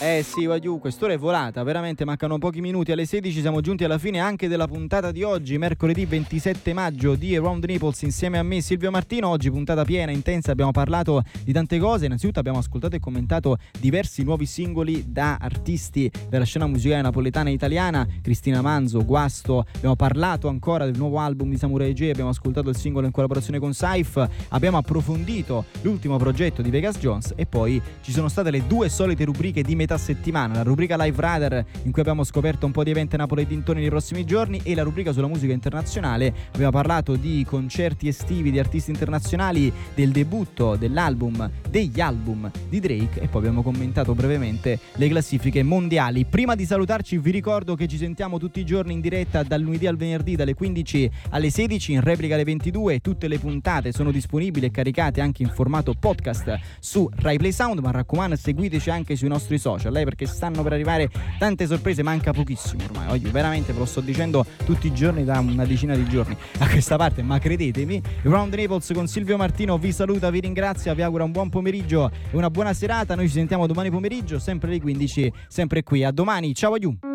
Eh sì, Wagyu, quest'ora è volata, veramente mancano pochi minuti alle 16, siamo giunti alla fine anche della puntata di oggi, mercoledì 27 maggio di Around Naples insieme a me Silvio Martino. Oggi puntata piena, intensa, abbiamo parlato di tante cose. Innanzitutto abbiamo ascoltato e commentato diversi nuovi singoli da artisti della scena musicale napoletana e italiana, Cristina Manzo, Guasto, abbiamo parlato ancora del nuovo album di Samurai J, abbiamo ascoltato il singolo in collaborazione con Saif, abbiamo approfondito l'ultimo progetto di Vegas Jones e poi ci sono state le due solite rubriche di metà settimana, la rubrica Live Radar in cui abbiamo scoperto un po' di eventi a Napoli e dintorni nei prossimi giorni e la rubrica sulla musica internazionale. Abbiamo parlato di concerti estivi di artisti internazionali, del debutto degli album di Drake e poi abbiamo commentato brevemente le classifiche mondiali. Prima di salutarci vi ricordo che ci sentiamo tutti i giorni in diretta dal lunedì al venerdì dalle 15 alle 16, in replica alle 22. Tutte le puntate sono disponibili e caricate anche in formato podcast su Rai Play Sound, ma raccomando seguiteci anche sui nostri social, perché stanno per arrivare tante sorprese, manca pochissimo ormai. Oggi veramente ve lo sto dicendo tutti i giorni da una decina di giorni a questa parte, ma credetemi. Around Naples con Silvio Martino vi saluta, vi ringrazia, vi augura un buon pomeriggio e una buona serata. Noi ci sentiamo domani pomeriggio sempre alle 15, sempre qui. A domani, ciao Aiù.